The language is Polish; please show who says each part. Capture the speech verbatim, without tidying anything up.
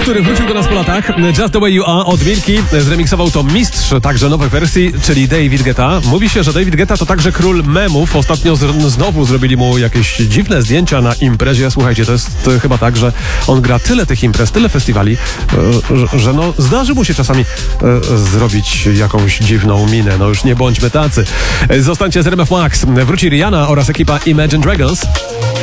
Speaker 1: który wrócił do nas po latach. Just the Way You Are od Milki. Zremiksował to mistrz także nowych wersji, czyli David Guetta. Mówi się, że David Guetta to także król memów. Ostatnio z, znowu zrobili mu jakieś dziwne zdjęcia na imprezie. Słuchajcie, to jest to chyba tak, że on gra tyle tych imprez, tyle festiwali, że, że no zdarzy mu się czasami e, zrobić jakąś dziwną minę. No już nie bądźmy tacy. Zostańcie z R M F Max. Wróci Rihanna oraz ekipa Imagine Dragons.